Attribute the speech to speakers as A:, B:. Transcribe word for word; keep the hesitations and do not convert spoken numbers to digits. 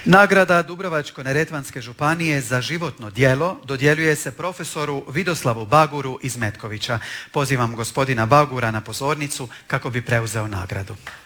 A: Nagrada Dubrovačko-neretvanske županije za životno djelo dodjeljuje se profesoru Vidoslavu Baguru iz Metkovića. Pozivam gospodina Bagura na pozornicu kako bi preuzeo nagradu.